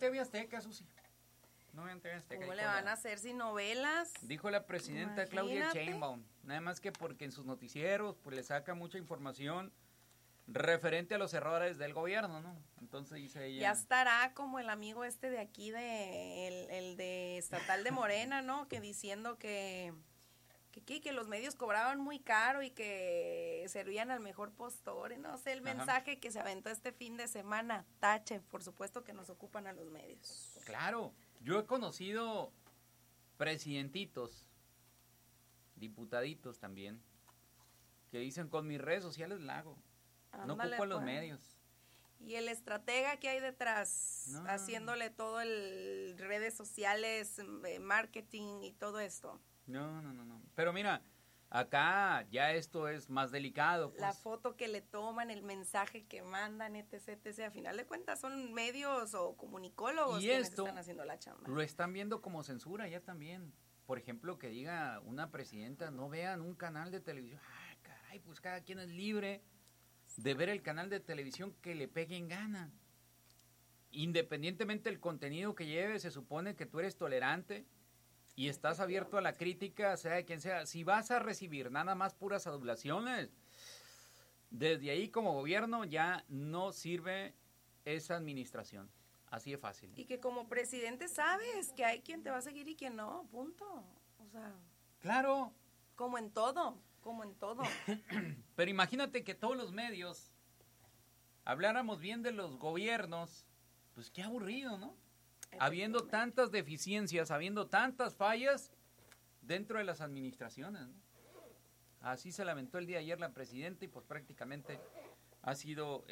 TV Azteca, Susi. No vean TV Azteca. ¿Cómo le van a hacer sin novelas? Dijo la presidenta Claudia Sheinbaum. Nada más que porque en sus noticieros pues le saca mucha información referente a los errores del gobierno, ¿no? Entonces dice ella... Ya estará como el amigo este de aquí, el de estatal de Morena, ¿no? Que diciendo que los medios cobraban muy caro y que servían al mejor postor. No sé, el mensaje que se aventó este fin de semana. Tache, por supuesto que nos ocupan a los medios. Claro, yo he conocido presidentitos, diputaditos también, que dicen con mis redes sociales la hago. No ocupo los medios. Y el estratega que hay detrás, haciéndole todo el redes sociales, marketing y todo esto. No. Pero mira, acá ya esto es más delicado. Pues. La foto que le toman, el mensaje que mandan, etc. A final de cuentas son medios o comunicólogos quienes están haciendo la chamba. Lo están viendo como censura ya también. Por ejemplo, que diga una presidenta, no vean un canal de televisión. Ah, caray, pues cada quien es libre de ver el canal de televisión que le pegue en gana. Independientemente del contenido que lleve, se supone que tú eres tolerante y estás abierto a la crítica, sea de quien sea. Si vas a recibir nada más puras adulaciones, desde ahí como gobierno ya no sirve esa administración. Así de fácil. Y que como presidente sabes que hay quien te va a seguir y quien no, punto. O sea... Claro. Como en todo. Pero imagínate que todos los medios habláramos bien de los gobiernos, pues qué aburrido, ¿no? Habiendo tantas deficiencias, habiendo tantas fallas dentro de las administraciones, ¿no? Así se lamentó el día de ayer la presidenta y pues prácticamente ha sido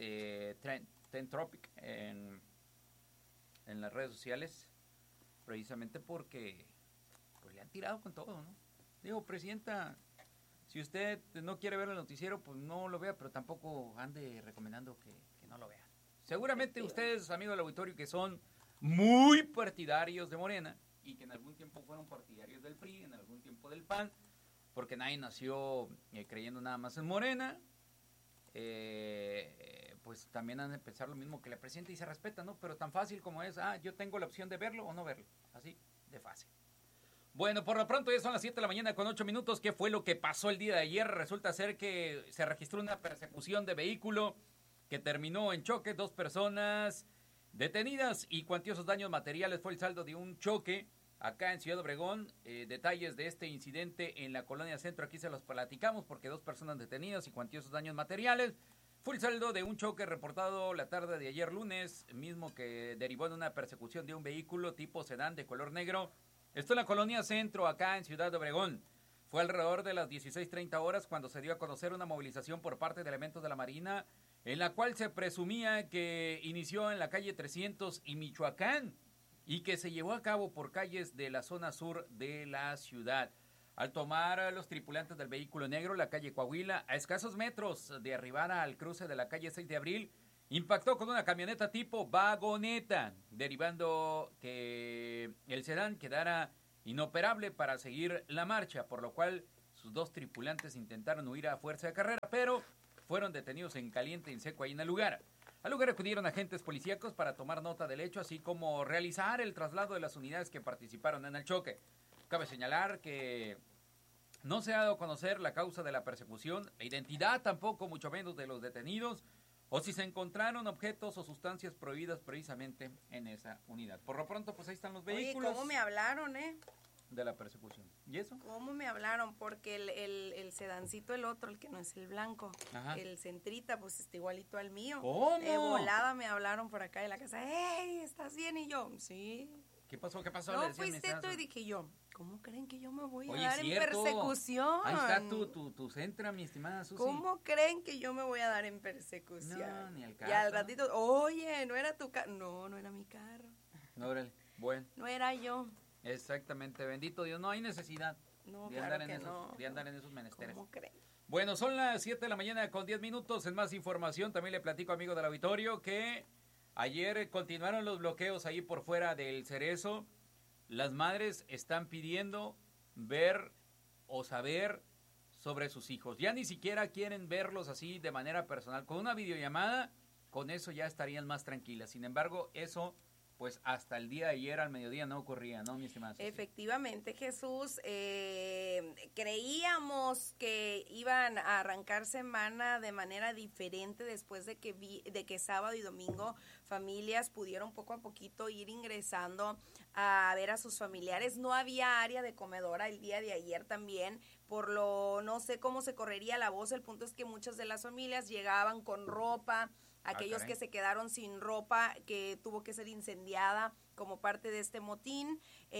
trend topic en las redes sociales, precisamente porque pues le han tirado con todo, ¿no? Digo, presidenta, si usted no quiere ver el noticiero, pues no lo vea, pero tampoco ande recomendando que no lo vea. Seguramente ustedes, amigos del auditorio, que son muy partidarios de Morena y que en algún tiempo fueron partidarios del PRI, en algún tiempo del PAN, porque nadie nació creyendo nada más en Morena, pues también han de pensar lo mismo que la presidenta y se respeta, ¿no? Pero tan fácil como es, yo tengo la opción de verlo o no verlo, así de fácil. Bueno, por lo pronto ya son las 7 de la mañana con 8 minutos. ¿Qué fue lo que pasó el día de ayer? Resulta ser que se registró una persecución de vehículo que terminó en choque. 2 personas detenidas y cuantiosos daños materiales fue el saldo de un choque acá en Ciudad Obregón. Detalles de este incidente en la Colonia Centro, aquí se los platicamos porque 2 personas detenidas y cuantiosos daños materiales. Fue el saldo de un choque reportado la tarde de ayer lunes, mismo que derivó en una persecución de un vehículo tipo sedán de color negro. Esto en la Colonia Centro, acá en Ciudad Obregón. Fue alrededor de las 16:30 horas cuando se dio a conocer una movilización por parte de elementos de la Marina, en la cual se presumía que inició en la calle 300 y Michoacán, y que se llevó a cabo por calles de la zona sur de la ciudad. Al tomar a los tripulantes del vehículo negro la calle Coahuila, a escasos metros de arribar al cruce de la calle 6 de abril, impactó con una camioneta tipo vagoneta, derivando que el sedán quedara inoperable para seguir la marcha, por lo cual sus 2 tripulantes intentaron huir a fuerza de carrera, pero fueron detenidos en caliente y en seco ahí en el lugar. Al lugar acudieron agentes policíacos para tomar nota del hecho, así como realizar el traslado de las unidades que participaron en el choque. Cabe señalar que no se ha dado a conocer la causa de la persecución, la identidad tampoco, mucho menos de los detenidos, o si se encontraron objetos o sustancias prohibidas precisamente en esa unidad. Por lo pronto, pues ahí están los vehículos. Oye, ¿cómo me hablaron, De la persecución. ¿Y eso? ¿Cómo me hablaron? Porque el sedancito, el otro, el que no es el blanco, el centrita, pues está igualito al mío. ¿Cómo? De volada me hablaron por acá de la casa. ¡Ey, estás bien! Y yo, sí. ¿Qué pasó? No fuiste tú, y dije yo, ¿cómo creen que yo me voy a dar en persecución? Ahí está tu centra, mi estimada Susi. ¿Cómo creen que yo me voy a dar en persecución? No, ni al caso. Y al ratito, oye, ¿no era tu carro? No era mi carro. No, órale, bueno. No era yo. Exactamente, bendito Dios, no hay necesidad de andar en esos menesteres. ¿Cómo creen? Bueno, son las 7 de la mañana con 10 minutos. En más información, también le platico, amigo del auditorio, que ayer continuaron los bloqueos ahí por fuera del Cerezo. Las madres están pidiendo ver o saber sobre sus hijos. Ya ni siquiera quieren verlos así de manera personal. Con una videollamada, con eso ya estarían más tranquilas. Sin embargo, eso pues hasta el día de ayer al mediodía no ocurría, ¿no, mi estimada Susi? Efectivamente, Jesús, creíamos que iban a arrancar semana de manera diferente después de que sábado y domingo familias pudieron poco a poquito ir ingresando a ver a sus familiares. No había área de comedora el día de ayer también, no sé cómo se correría la voz. El punto es que muchas de las familias llegaban con ropa, aquellos que se quedaron sin ropa, que tuvo que ser incendiada como parte de este motín,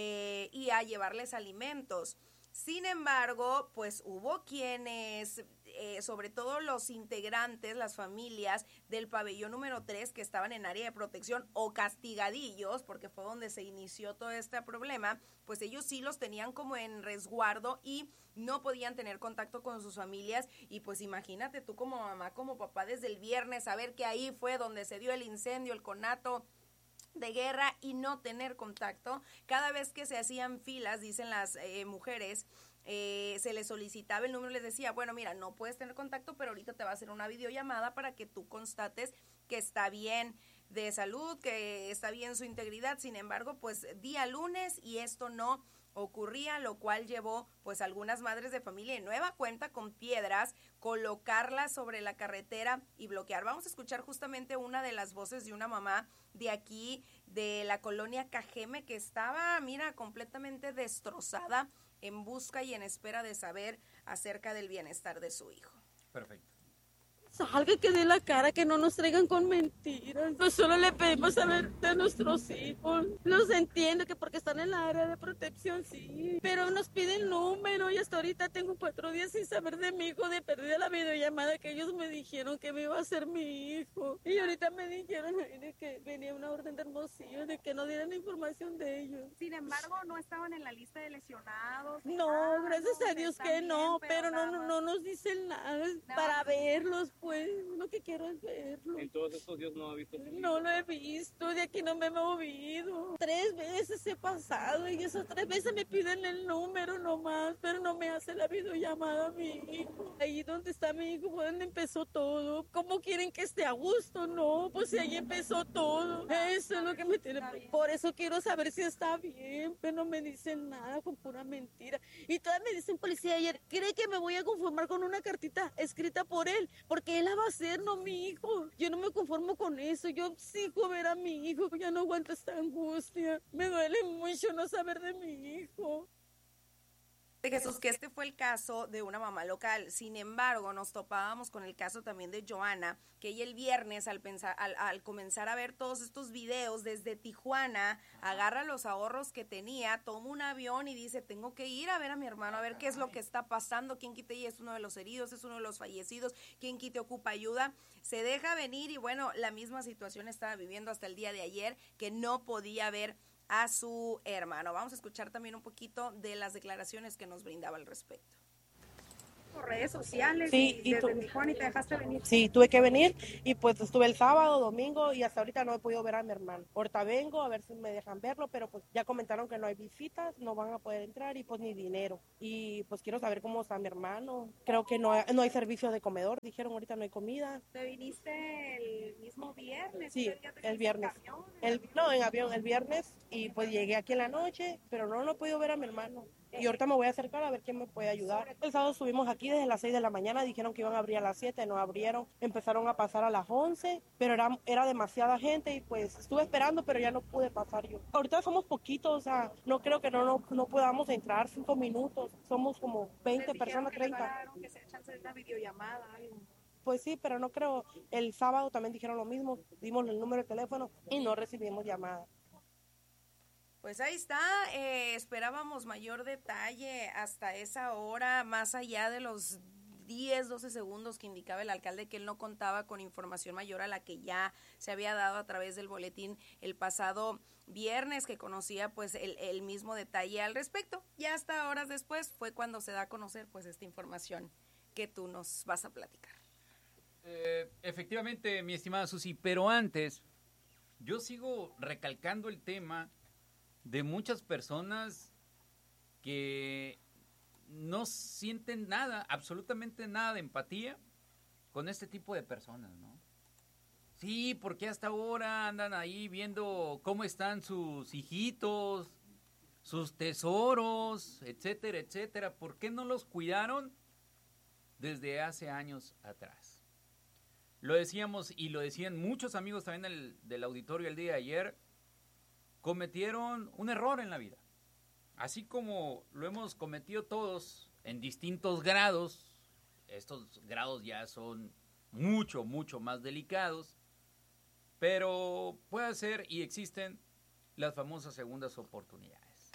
y a llevarles alimentos. Sin embargo, pues hubo quienes, sobre todo los integrantes, las familias del pabellón número 3 que estaban en área de protección o castigadillos, porque fue donde se inició todo este problema, pues ellos sí los tenían como en resguardo y no podían tener contacto con sus familias. Y pues imagínate tú como mamá, como papá, desde el viernes, saber que ahí fue donde se dio el incendio, el conato de guerra, y no tener contacto. Cada vez que se hacían filas, dicen las mujeres, se les solicitaba el número, les decía, bueno, mira, no puedes tener contacto, pero ahorita te va a hacer una videollamada para que tú constates que está bien de salud, que está bien su integridad. Sin embargo, pues día lunes y esto no ocurría, lo cual llevó pues algunas madres de familia de nueva cuenta con piedras, colocarlas sobre la carretera y bloquear. Vamos a escuchar justamente una de las voces de una mamá de aquí, de la colonia Cajeme, que estaba, mira, completamente destrozada, en busca y en espera de saber acerca del bienestar de su hijo. Perfecto. Salga, que dé la cara, que no nos traigan con mentiras. Nosotros solo le pedimos saber de nuestros hijos. Los entiendo que porque están en la área de protección, sí. Pero nos piden número y hasta ahorita tengo 4 días sin saber de mi hijo, de perdida la videollamada que ellos me dijeron que me iba a ser mi hijo. Y ahorita me dijeron de que venía una orden de Hermosillo, de que no dieran información de ellos. Sin embargo, no estaban en la lista de lesionados. No, gracias a Dios que no, pero no nos dicen nada para verlos. Pues lo que quiero es verlo. En todos estos días no ha visto. No lo he visto, de aquí no me he movido. 3 veces he pasado y esas 3 veces me piden el número nomás, pero no me hace la videollamada a mi hijo. Ahí donde está mi hijo fue donde empezó todo. ¿Cómo quieren que esté a gusto? No, pues si ahí empezó todo. Eso es lo que me tiene. Por eso quiero saber si está bien, pero no me dicen nada, con pura mentira. Y todavía me dicen policía ayer, ¿cree que me voy a conformar con una cartita escrita por él? Porque él la va a hacer, no mi hijo. Yo no me conformo con eso. Yo exijo ver a mi hijo. Ya no aguanto esta angustia. Me duele mucho no saber de mi hijo. Jesús, que este fue el caso de una mamá local. Sin embargo, nos topábamos con el caso también de Joana, que ella el viernes al comenzar a ver todos estos videos desde Tijuana, agarra los ahorros que tenía, toma un avión y dice, tengo que ir a ver a mi hermano, a ver qué es lo que está pasando, quién quite y es uno de los heridos, es uno de los fallecidos, quién quite ocupa ayuda. Se deja venir y bueno, la misma situación estaba viviendo hasta el día de ayer, que no podía ver a su hermano. Vamos a escuchar también un poquito de las declaraciones que nos brindaba al respecto. Por redes sociales, sí, y desde Tijuana, y te dejaste venir. Sí, tuve que venir y pues estuve el sábado, domingo y hasta ahorita no he podido ver a mi hermano. Ahorita vengo a ver si me dejan verlo, pero pues ya comentaron que no hay visitas, no van a poder entrar y pues ni dinero. Y pues quiero saber cómo está mi hermano. Creo que no hay servicio de comedor, dijeron ahorita no hay comida. ¿Te viniste el mismo viernes? Sí, el viernes. En avión el viernes y pues llegué aquí en la noche, pero no he podido ver a mi hermano. Y ahorita me voy a acercar a ver quién me puede ayudar. El sábado estuvimos aquí desde las 6 de la mañana, dijeron que iban a abrir a las 7, no abrieron, empezaron a pasar a las 11, pero era demasiada gente y pues estuve esperando, pero ya no pude pasar yo. Ahorita somos poquitos, o sea, no creo que no podamos entrar 5 minutos, somos como 20 personas, 30. Que se echan una videollamada, algo. Pues sí, pero no creo. El sábado también dijeron lo mismo, dimos el número de teléfono y no recibimos llamadas. Pues ahí está, esperábamos mayor detalle hasta esa hora, más allá de los 10, 12 segundos que indicaba el alcalde que él no contaba con información mayor a la que ya se había dado a través del boletín el pasado viernes, que conocía pues el mismo detalle al respecto. Ya hasta horas después fue cuando se da a conocer pues esta información que tú nos vas a platicar. Efectivamente, mi estimada Susi, pero antes yo sigo recalcando el tema de muchas personas que no sienten nada, absolutamente nada de empatía con este tipo de personas, ¿no? O Sí, porque hasta ahora andan ahí viendo cómo están sus hijitos, sus tesoros, etcétera, etcétera. ¿Por qué no los cuidaron desde hace años atrás? Lo decíamos y lo decían muchos amigos también del auditorio el día de ayer. Cometieron un error en la vida. Así como lo hemos cometido todos en distintos grados, estos grados ya son mucho, mucho más delicados, pero puede ser y existen las famosas segundas oportunidades.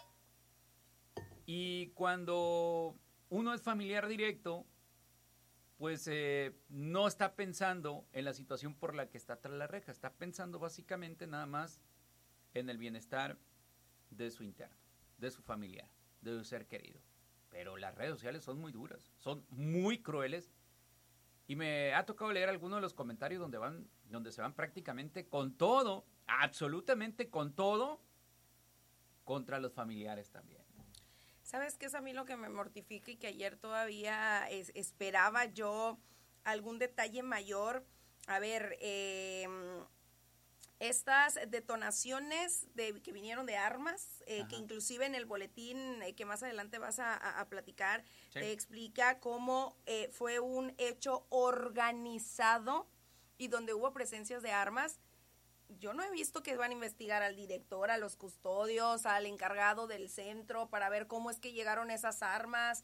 Y cuando uno es familiar directo, pues no está pensando en la situación por la que está tras la reja, está pensando básicamente nada más en el bienestar de su interno, de su familiar, de su ser querido. Pero las redes sociales son muy duras, son muy crueles, y me ha tocado leer algunos de los comentarios donde se van prácticamente con todo, absolutamente con todo, contra los familiares también. ¿Sabes qué es a mí lo que me mortifica y que ayer todavía esperaba yo algún detalle mayor? A ver, estas detonaciones que vinieron de armas, que inclusive en el boletín que más adelante vas a platicar, Sí. te explica cómo fue un hecho organizado y donde hubo presencias de armas. Yo no he visto que van a investigar al director, a los custodios, al encargado del centro para ver cómo es que llegaron esas armas,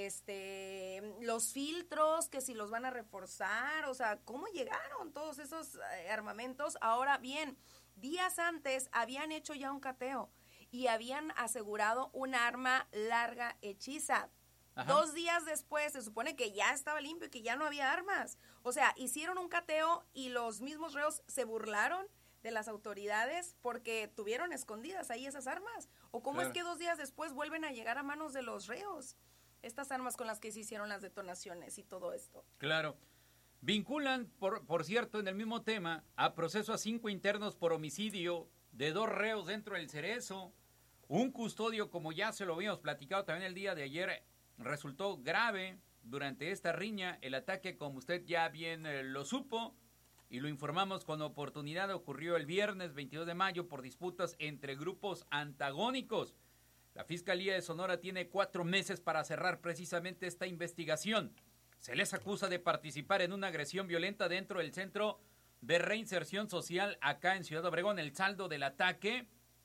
los filtros, que si los van a reforzar, o sea, cómo llegaron todos esos armamentos. Ahora bien, días antes habían hecho ya un cateo y habían asegurado un arma larga hechiza. Ajá. 2 días después se supone que ya estaba limpio y que ya no había armas. O sea, hicieron un cateo y los mismos reos se burlaron de las autoridades porque tuvieron escondidas ahí esas armas. ¿O cómo Claro. es que 2 días después vuelven a llegar a manos de los reos estas armas con las que se hicieron las detonaciones y todo esto? Claro. Vinculan, por cierto, en el mismo tema, a proceso a 5 internos por homicidio de 2 reos dentro del Cerezo. Un custodio, como ya se lo habíamos platicado también el día de ayer, resultó grave durante esta riña. El ataque, como usted ya bien lo supo y lo informamos con oportunidad, ocurrió el viernes 22 de mayo por disputas entre grupos antagónicos. La Fiscalía de Sonora tiene 4 meses para cerrar precisamente esta investigación. Se les acusa de participar en una agresión violenta dentro del Centro de Reinserción Social acá en Ciudad Obregón. El saldo del ataque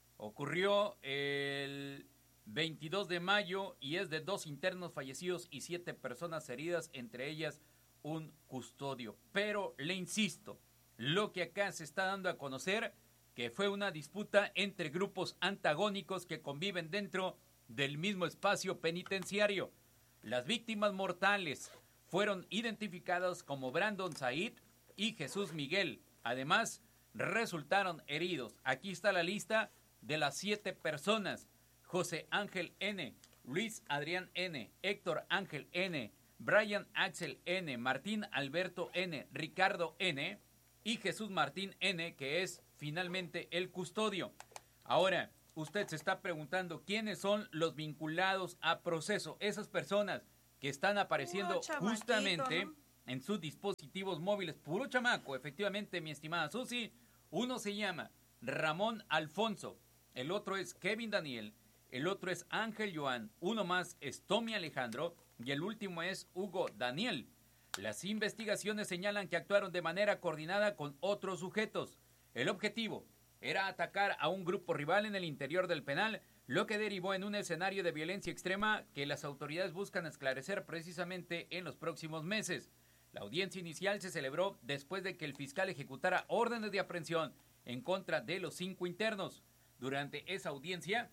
ocurrió el 22 de mayo y es de 2 internos fallecidos y 7 personas heridas, entre ellas un custodio. Pero le insisto, lo que acá se está dando a conocer que fue una disputa entre grupos antagónicos que conviven dentro del mismo espacio penitenciario. Las víctimas mortales fueron identificadas como Brandon Said y Jesús Miguel. Además, resultaron heridos. Aquí está la lista de las 7 personas: José Ángel N., Luis Adrián N., Héctor Ángel N., Brian Axel N., Martín Alberto N., Ricardo N. y Jesús Martín N., que es finalmente el custodio. Ahora, usted se está preguntando quiénes son los vinculados a proceso. Esas personas que están apareciendo justamente, ¿no?, en sus dispositivos móviles. Puro chamaco, efectivamente, mi estimada Susi. Uno se llama Ramón Alfonso, el otro es Kevin Daniel, el otro es Ángel Joan, uno más es Tommy Alejandro y el último es Hugo Daniel. Las investigaciones señalan que actuaron de manera coordinada con otros sujetos. El objetivo era atacar a un grupo rival en el interior del penal, lo que derivó en un escenario de violencia extrema que las autoridades buscan esclarecer precisamente en los próximos meses. La audiencia inicial se celebró después de que el fiscal ejecutara órdenes de aprehensión en contra de los 5 internos. Durante esa audiencia,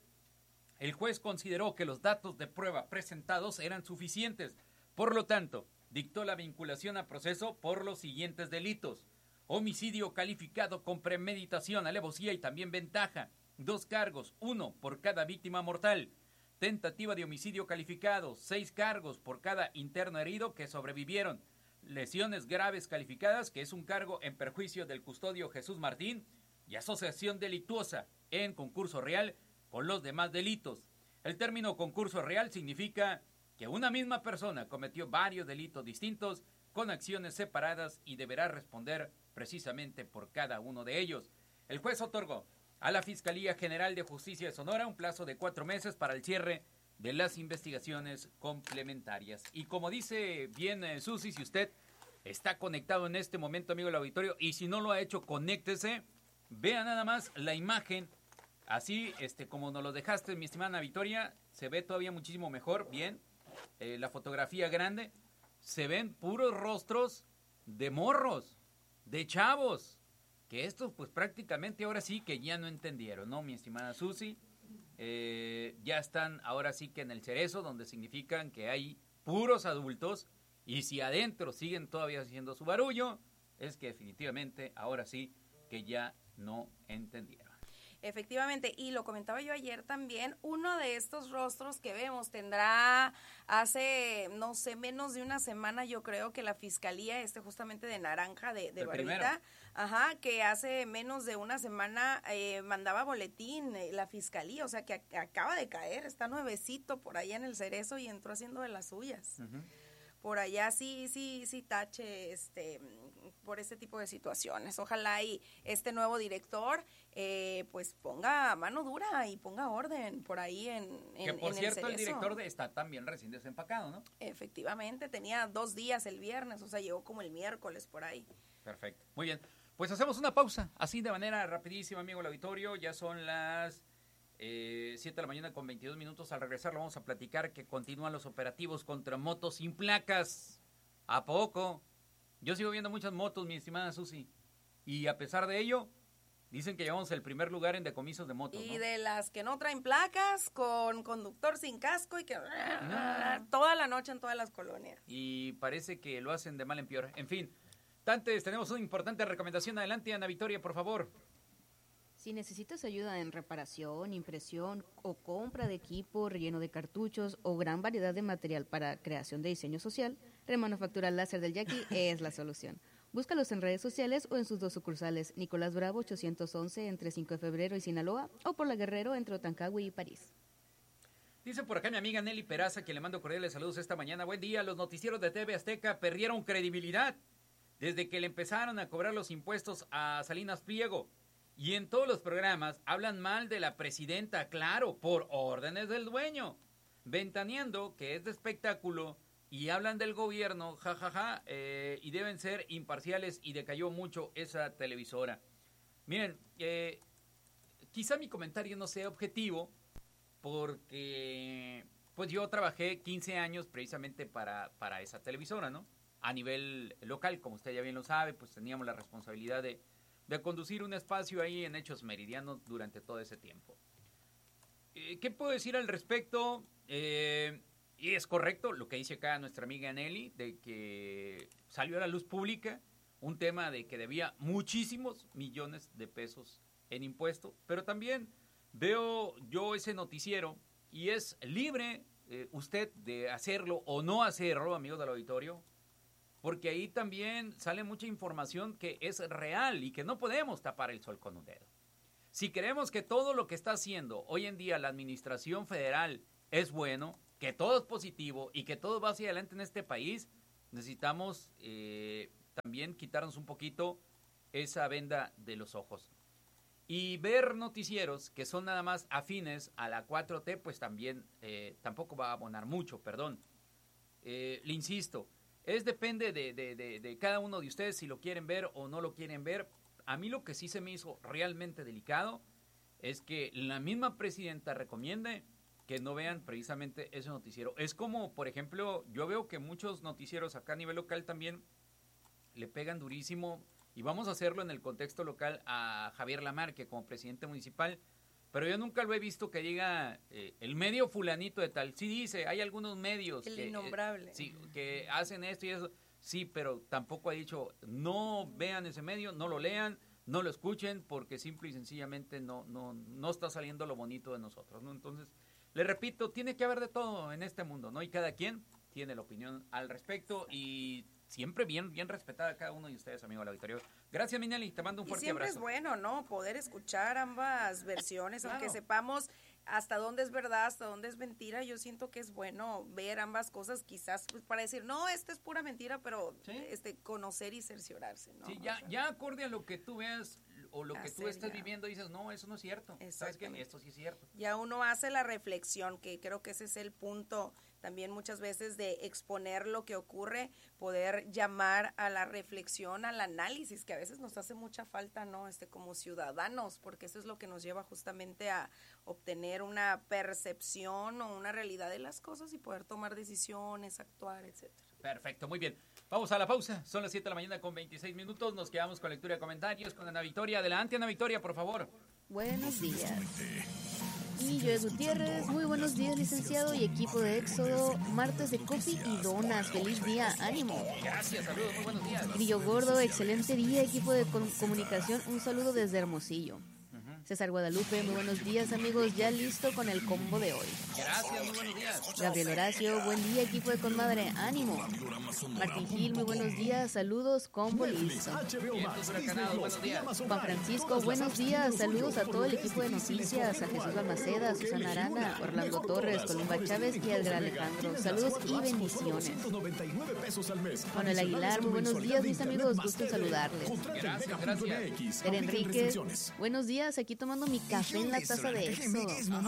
el juez consideró que los datos de prueba presentados eran suficientes. Por lo tanto, dictó la vinculación a proceso por los siguientes delitos: homicidio calificado con premeditación, alevosía y también ventaja, 2 cargos, 1 por cada víctima mortal; tentativa de homicidio calificado, 6 cargos por cada interno herido que sobrevivieron; lesiones graves calificadas, que es un cargo en perjuicio del custodio Jesús Martín; y asociación delictuosa en concurso real con los demás delitos. El término concurso real significa que una misma persona cometió varios delitos distintos con acciones separadas y deberá responder precisamente por cada uno de ellos. El juez otorgó a la Fiscalía General de Justicia de Sonora un plazo de 4 meses para el cierre de las investigaciones complementarias. Y como dice bien Susi, si usted está conectado en este momento, amigo del auditorio, y si no lo ha hecho, conéctese, vea nada más la imagen, así como nos lo dejaste, mi estimada Ana Victoria, se ve todavía muchísimo mejor, bien, la fotografía grande, se ven puros rostros de morros, de chavos, que estos pues prácticamente ahora sí que ya no entendieron, ¿no, mi estimada Susi? Ya están ahora sí que en el cerezo, donde significan que hay puros adultos, y si adentro siguen todavía haciendo su barullo, es que definitivamente ahora sí que ya no entendieron. Efectivamente, y lo comentaba yo ayer también, uno de estos rostros que vemos tendrá hace, no sé, menos de una semana, yo creo que la fiscalía, justamente de Naranja, de Barbita, que hace menos de una semana mandaba boletín la fiscalía, o sea que acaba de caer, está nuevecito por allá en el cerezo y entró haciendo de las suyas. Uh-huh. Por allá sí tache por este tipo de situaciones. Ojalá y este nuevo director pues ponga mano dura y ponga orden por ahí en que por en cierto el director está también recién desempacado, ¿no? Efectivamente, tenía 2 días el viernes, o sea, llegó como el miércoles por ahí. Perfecto, muy bien. Pues hacemos una pausa, así de manera rapidísima, amigo del auditorio. Ya son las 7 de la mañana con 22 minutos. Al regresar lo vamos a platicar que continúan los operativos contra motos sin placas. ¿A poco? Yo sigo viendo muchas motos, mi estimada Susi. Y a pesar de ello, dicen que llevamos el primer lugar en decomisos de motos, y ¿no? de las que no traen placas, con conductor sin casco y que toda la noche en todas las colonias. Y parece que lo hacen de mal en peor. En fin, Tantes, tenemos una importante recomendación. Adelante, Ana Victoria, por favor. Si necesitas ayuda en reparación, impresión o compra de equipo, relleno de cartuchos o gran variedad de material para creación de diseño social, Remanufactura Láser del Yaqui es la solución. Búscalos en redes sociales o en sus 2 sucursales, Nicolás Bravo 811 entre 5 de febrero y Sinaloa, o por La Guerrero entre Otancagüe y París. Dice por acá mi amiga Nelly Peraza, que le mando cordiales saludos esta mañana. Buen día, los noticieros de TV Azteca perdieron credibilidad desde que le empezaron a cobrar los impuestos a Salinas Pliego. Y en todos los programas hablan mal de la presidenta, claro, por órdenes del dueño, ventaneando que es de espectáculo y hablan del gobierno, y deben ser imparciales, y decayó mucho esa televisora. Miren, quizá mi comentario no sea objetivo, porque pues yo trabajé 15 años precisamente para esa televisora, ¿no? A nivel local, como usted ya bien lo sabe, pues teníamos la responsabilidad de conducir un espacio ahí en Hechos Meridianos durante todo ese tiempo. ¿Qué puedo decir al respecto? Y es correcto lo que dice acá nuestra amiga Nelly, de que salió a la luz pública un tema de que debía muchísimos millones de pesos en impuestos, pero también veo yo ese noticiero y es libre usted de hacerlo o no hacerlo, amigos del auditorio, porque ahí también sale mucha información que es real y que no podemos tapar el sol con un dedo. Si queremos que todo lo que está haciendo hoy en día la administración federal es bueno, que todo es positivo y que todo va hacia adelante en este país, necesitamos también quitarnos un poquito esa venda de los ojos. Y ver noticieros que son nada más afines a la 4T, pues también tampoco va a abonar mucho, perdón. Le insisto, depende de cada uno de ustedes si lo quieren ver o no lo quieren ver. A mí lo que sí se me hizo realmente delicado es que la misma presidenta recomiende que no vean precisamente ese noticiero. Es como, por ejemplo, yo veo que muchos noticieros acá a nivel local también le pegan durísimo, y vamos a hacerlo en el contexto local, a Javier Lamarque como presidente municipal, pero yo nunca lo he visto que diga el medio fulanito de tal. Sí dice, hay algunos medios el innombrable. Sí, que hacen esto y eso, sí, pero tampoco ha dicho, no vean ese medio, no lo lean, no lo escuchen, porque simple y sencillamente no está saliendo lo bonito de nosotros, ¿no? Entonces, le repito, tiene que haber de todo en este mundo, ¿no? Y cada quien tiene la opinión al respecto, y siempre bien respetada cada uno de ustedes, amigo del auditorio. Gracias, Minelli, te mando un fuerte abrazo. Y siempre es bueno, ¿no? Poder escuchar ambas versiones, claro. Aunque sepamos hasta dónde es verdad, hasta dónde es mentira. Yo siento que es bueno ver ambas cosas, quizás pues, para decir, no, esta es pura mentira, pero conocer y cerciorarse, ¿no? Sí, ya acorde a lo que tú veas o lo que tú estás viviendo, dices, no, eso no es cierto. ¿Sabes qué? Esto sí es cierto. Ya uno hace la reflexión, que creo que ese es el punto también muchas veces de exponer lo que ocurre, poder llamar a la reflexión, al análisis, que a veces nos hace mucha falta, ¿no? Como ciudadanos, porque eso es lo que nos lleva justamente a obtener una percepción o una realidad de las cosas y poder tomar decisiones, actuar, etcétera. Perfecto, muy bien. Vamos a la pausa. Son las 7 de la mañana con 26 minutos. Nos quedamos con lectura de comentarios con Ana Victoria. Adelante, Ana Victoria, por favor. Buenos días. Y Joe Gutiérrez, muy buenos días, licenciado y equipo de Éxodo. Martes de coffee y donas. Feliz día, ánimo. Gracias, saludos, muy buenos días. Grillo Gordo, excelente día, equipo de comunicación. Un saludo desde Hermosillo. César Guadalupe, muy buenos días, amigos, ya listo con el combo de hoy. Gracias, muy buenos días. Gabriel Horacio, buen día, equipo de Conmadre, ánimo. Martín Gil, muy buenos días, saludos, combo listo. Juan Francisco, buenos días, saludos a todo el equipo de noticias, a Jesús Balmaceda, Susana Arana, Orlando Torres, Columba Chávez y Edgar Alejandro. Saludos y bendiciones. Manuel Aguilar, muy buenos días, mis amigos, gusto en saludarles. Gracias. Eren Enríquez, buenos días, aquí tomando mi café en la taza de Éxodo.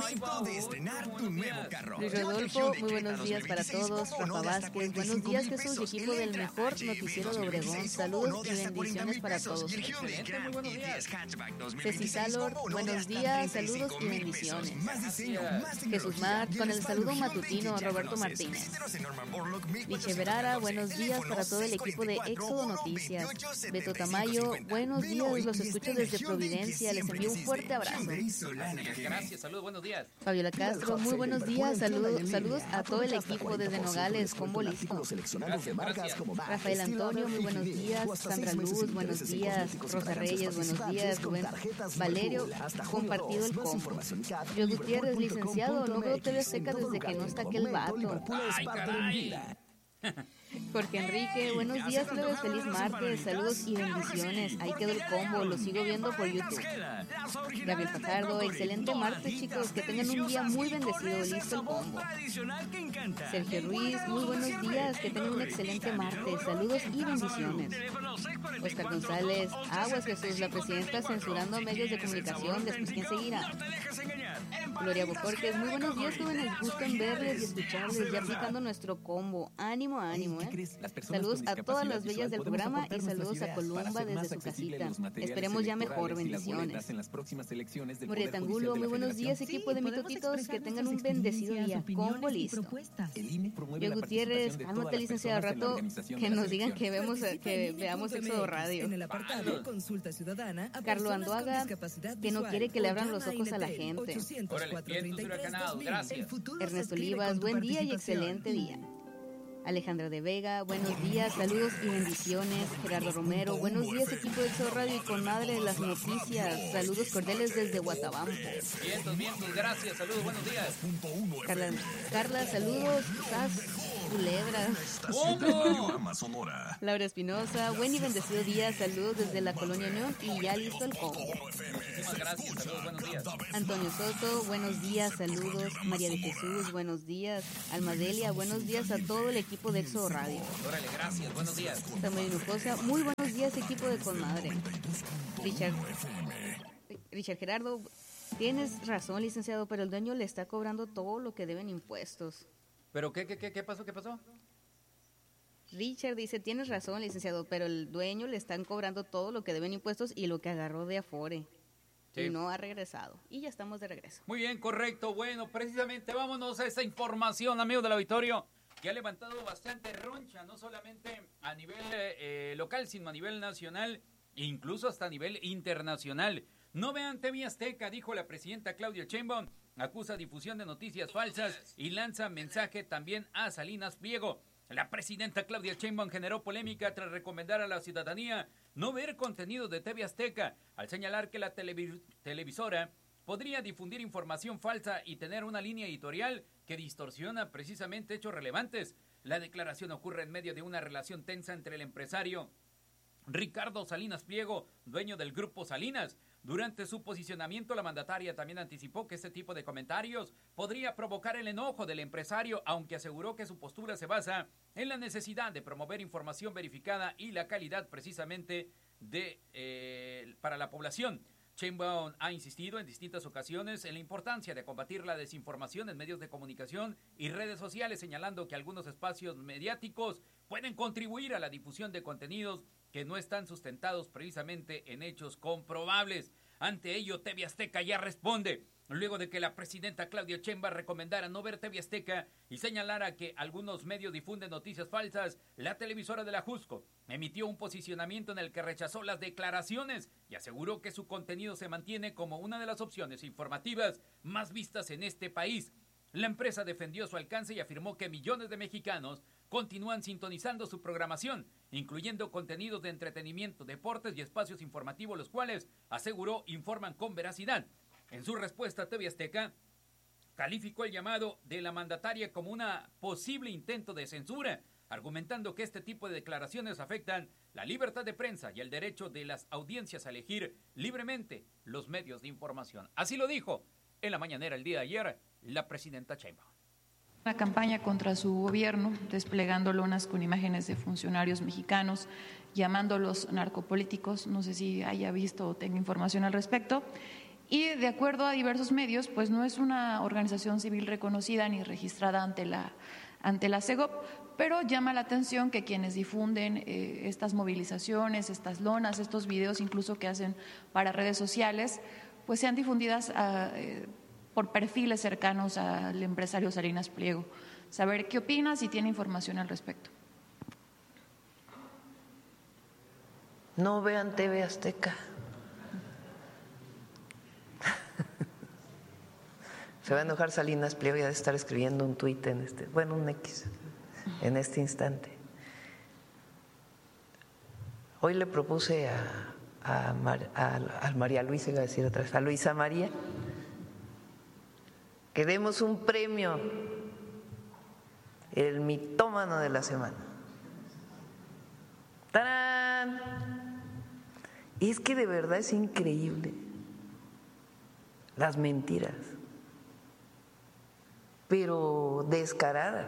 Luis Rodolfo, muy buenos días para todos. Rafa Vázquez, buenos días, Jesús, y equipo del mejor noticiero de Obregón. Saludos y bendiciones para todos. Excelente, muy buenos días. Ceci Salor, buenos días, saludos y bendiciones. Jesús Mart, con el saludo matutino, Roberto Martínez. Viche Verara, buenos días para todo el equipo de Éxodo Noticias. Beto Tamayo, buenos días, los escucho desde Providencia, les envío un fuerte abrazo. Gracias, saludos, buenos días. Fabiola Castro, muy buenos días, saludos a todo el equipo desde Nogales, combo listo. Rafael Antonio, muy buenos días. Sandra Luz, buenos días. Rosa Reyes, buenos días. Rubén Valerio, compartido el combo. Yo Gutiérrez, licenciado, no veo TV Azteca desde que no está aquel vato. Ay, caray. Jorge Enrique, buenos días, plebes, feliz martes, saludos y bendiciones. Ahí quedó el combo, lo sigo viendo por YouTube. Gabriel Fajardo, excelente martes, chicos, que tengan un día muy bendecido, listo el combo. Sergio Ruiz, muy buenos días, que tengan un excelente martes, saludos y bendiciones. Oscar González, aguas Jesús, la presidenta censurando medios de comunicación, después quién seguirá. Gloria Bocorques, muy buenos días, jóvenes, gusto en verles y escucharles, ya aplicando nuestro combo. Ánimo, ánimo, Saludos a todas las bellas del programa y saludos a Columba desde su casita. Esperemos ya mejor, bendiciones. Murieta Angulo, muy buenos días, equipo de mitotitos, que tengan un bendecido día. Combo listo. Yo Gutiérrez, cálmate, licenciado, al rato que nos digan que veamos Éxodo Radio. Carlo Andoaga, que no quiere que le abran los ojos a la gente. Ernesto Olivas, buen día y excelente día. Alejandra de Vega, buenos días, saludos y bendiciones. Gerardo Romero, buenos días, equipo de Éxodo Radio y con Madre de las Noticias. Saludos cordiales desde Guatabampo. Vientos, gracias, saludos, buenos días. Carla, saludos, culebras. Laura Espinosa, buen y bendecido día, saludos desde la Colonia Unión y ya listo el combo. Muchísimas gracias, saludos, buenos días. Antonio Soto, buenos días, saludos. María de Jesús, buenos días. Almadelia, buenos días a todo el equipo de Éxodo Radio. Órale, gracias, buenos días. Samuel Hinojosa, muy buenos días, equipo de Conmadre. Richard Gerardo, tienes razón, licenciado, pero el dueño le está cobrando todo lo que deben impuestos. ¿Pero qué pasó? ¿Qué pasó? Richard dice, tienes razón, licenciado, pero el dueño le están cobrando todo lo que deben impuestos y lo que agarró de Afore. Sí. Y no ha regresado. Y ya estamos de regreso. Muy bien, correcto. Bueno, precisamente vámonos a esa información, amigos del auditorio, que ha levantado bastante roncha, no solamente a nivel local, sino a nivel nacional e incluso hasta a nivel internacional. No vean TV Azteca, dijo la presidenta Claudia Sheinbaum, acusa difusión de noticias falsas y lanza mensaje también a Salinas Pliego. La presidenta Claudia Sheinbaum generó polémica tras recomendar a la ciudadanía no ver contenido de TV Azteca, al señalar que la televisora podría difundir información falsa y tener una línea editorial que distorsiona precisamente hechos relevantes. La declaración ocurre en medio de una relación tensa entre el empresario Ricardo Salinas Pliego, dueño del Grupo Salinas, Durante su posicionamiento, la mandataria también anticipó que este tipo de comentarios podría provocar el enojo del empresario, aunque aseguró que su postura se basa en la necesidad de promover información verificada y la calidad precisamente para la población. Sheinbaum ha insistido en distintas ocasiones en la importancia de combatir la desinformación en medios de comunicación y redes sociales, señalando que algunos espacios mediáticos pueden contribuir a la difusión de contenidos que no están sustentados precisamente en hechos comprobables. Ante ello, TV Azteca ya responde. Luego de que la presidenta Claudia Sheinbaum recomendara no ver TV Azteca y señalara que algunos medios difunden noticias falsas, la televisora de la Jusco emitió un posicionamiento en el que rechazó las declaraciones y aseguró que su contenido se mantiene como una de las opciones informativas más vistas en este país. La empresa defendió su alcance y afirmó que millones de mexicanos continúan sintonizando su programación, incluyendo contenidos de entretenimiento, deportes y espacios informativos, los cuales, aseguró, informan con veracidad. En su respuesta, TV Azteca calificó el llamado de la mandataria como un posible intento de censura, argumentando que este tipo de declaraciones afectan la libertad de prensa y el derecho de las audiencias a elegir libremente los medios de información. Así lo dijo en la mañanera el día de ayer la presidenta Sheinbaum. Una campaña contra su gobierno, desplegando lonas con imágenes de funcionarios mexicanos, llamándolos narcopolíticos. No sé si haya visto o tenga información al respecto. Y de acuerdo a diversos medios, pues no es una organización civil reconocida ni registrada ante la CEGOP, pero llama la atención que quienes difunden estas movilizaciones, estas lonas, estos videos incluso que hacen para redes sociales, pues sean difundidas por perfiles cercanos al empresario Salinas Pliego. Saber qué opina, si tiene información al respecto. No vean TV Azteca. Se va a enojar Salinas Pliego y ha de estar escribiendo un tuit un X, en este instante. Hoy le propuse a María Luisa, iba a decir otra vez, a Luisa María, que demos un premio, el mitómano de la semana. ¡Tarán! Y es que de verdad es increíble las mentiras, pero descaradas.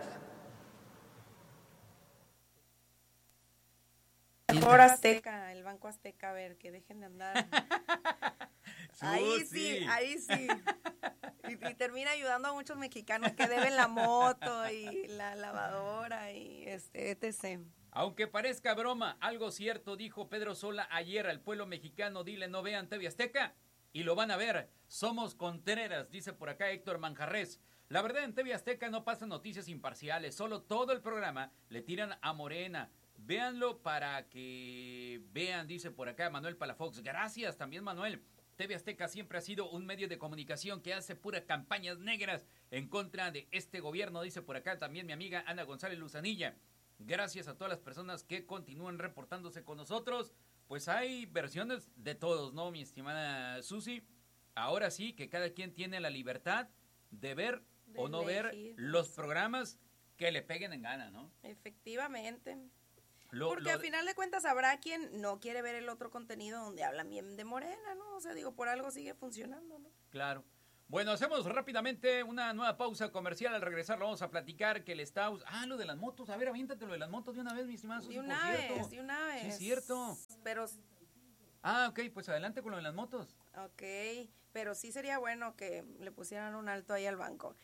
Mejor Azteca, el Banco Azteca, a ver, que dejen de andar. Ahí sí. Y termina ayudando a muchos mexicanos que deben la moto y la lavadora y etc. Aunque parezca broma, algo cierto dijo Pedro Sola ayer al pueblo mexicano: dile no vean TV Azteca y lo van a ver. Somos Contreras, dice por acá Héctor Manjarres. La verdad, en TV Azteca no pasan noticias imparciales, solo todo el programa le tiran a Morena. Véanlo para que vean, dice por acá Manuel Palafox. Gracias también, Manuel. TV Azteca siempre ha sido un medio de comunicación que hace puras campañas negras en contra de este gobierno, dice por acá también mi amiga Ana González Luzanilla. Gracias a todas las personas que continúan reportándose con nosotros. Pues hay versiones de todos, ¿no, mi estimada Susi? Ahora sí que cada quien tiene la libertad de ver o no ver los programas que le peguen en gana, ¿no? Efectivamente. Porque al final de cuentas habrá quien no quiere ver el otro contenido donde hablan bien de Morena, ¿no? O sea, digo, por algo sigue funcionando, ¿no? Claro. Bueno, hacemos rápidamente una nueva pausa comercial. Al regresar lo vamos a platicar que el Staus... lo de las motos. A ver, aviéntate lo de las motos de una vez, mi estimada Susi. De una vez. Sí, es cierto. Pero... ok, pues adelante con lo de las motos. Ok, pero sí sería bueno que le pusieran un alto ahí al banco.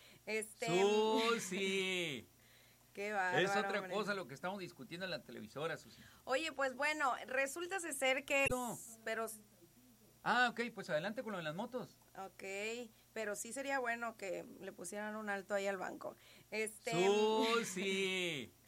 Susi. Qué bárbaro, es otra hombre. cosa lo que estamos discutiendo en la televisora, Susi. Oye, pues bueno, resulta ser que... No. Pero... ok, pues adelante con lo de las motos. Ok, pero sí sería bueno que le pusieran un alto ahí al banco. Susi.